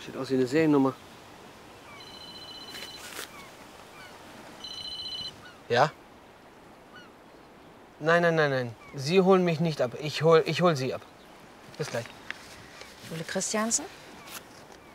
Sieht aus wie eine Seriennummer. Ja? Nein, nein, nein, nein. Sie holen mich nicht ab. Ich hol Sie ab. Bis gleich. Ole Christiansen?